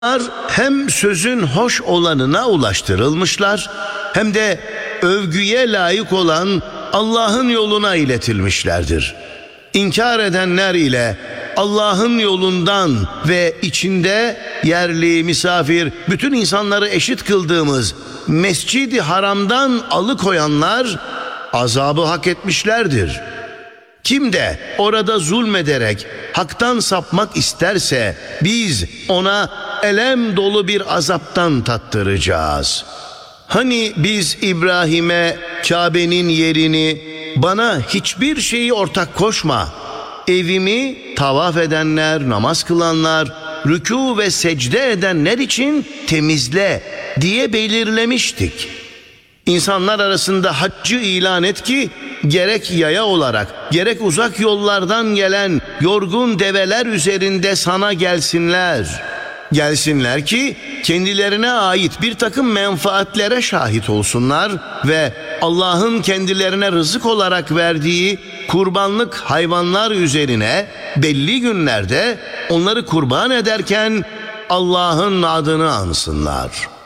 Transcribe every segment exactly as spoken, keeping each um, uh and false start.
Hem sözün hoş olanına ulaştırılmışlar, hem de övgüye layık olan Allah'ın yoluna iletilmişlerdir. İnkar edenler ile Allah'ın yolundan ve içinde yerli, misafir, bütün insanları eşit kıldığımız Mescid-i Haram'dan alıkoyanlar azabı hak etmişlerdir. Kim de orada zulmederek haktan sapmak isterse biz ona elem dolu bir azaptan tattıracağız. Hani biz İbrahim'e Kabe'nin yerini, bana hiçbir şeyi ortak koşma, evimi tavaf edenler, namaz kılanlar, rükû ve secde edenler için temizle diye belirlemiştik. İnsanlar arasında haccı ilan et ki gerek yaya olarak gerek uzak yollardan gelen yorgun develer üzerinde sana gelsinler. Gelsinler ki kendilerine ait bir takım menfaatlere şahit olsunlar ve Allah'ın kendilerine rızık olarak verdiği kurbanlık hayvanlar üzerine belli günlerde onları kurban ederken Allah'ın adını ansınlar.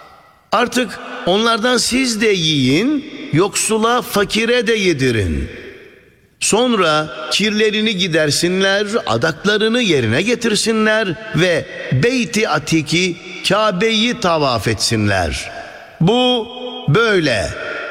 Artık onlardan siz de yiyin, yoksula, fakire de yedirin. Sonra kirlerini gidersinler, adaklarını yerine getirsinler ve Beyt-i Atik'i, Kabe'yi tavaf etsinler. Bu böyle.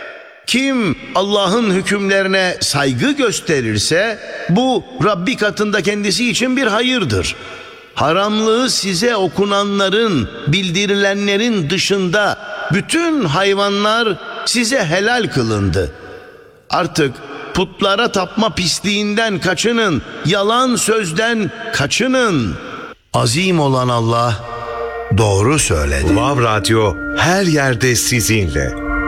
Kim Allah'ın hükümlerine saygı gösterirse bu Rabbi katında kendisi için bir hayırdır. Haramlığı size okunanların, bildirilenlerin dışında bütün hayvanlar size helal kılındı. Artık putlara tapma pisliğinden kaçının, yalan sözden kaçının. Azim olan Allah doğru söyledi. Vav Radyo her yerde sizinle.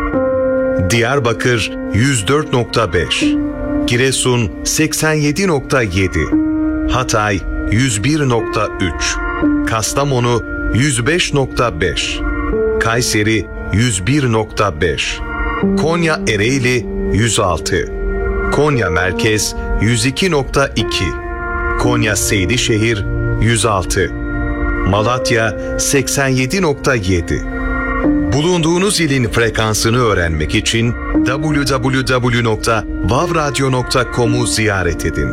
Diyarbakır yüz dört nokta beş, Giresun seksen yedi nokta yedi, Hatay yüz bir nokta üç, Kastamonu yüz beş nokta beş, Kayseri yüz bir nokta beş, Konya Ereğli yüz altı, Konya Merkez yüz iki nokta iki, Konya Seydişehir yüz altı, Malatya seksen yedi nokta yedi. Bulunduğunuz ilin frekansını öğrenmek için double-u double-u double-u nokta vav radyo nokta com'u ziyaret edin.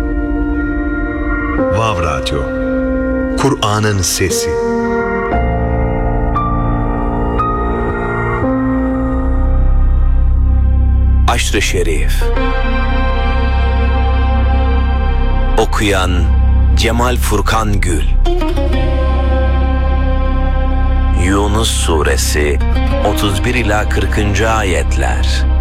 Vav Radyo, Kur'an'ın sesi. Aşr-ı Şerif. Okuyan Cemal Furkan Gül. Yunus Suresi otuz bir ila kırkıncı ayetler.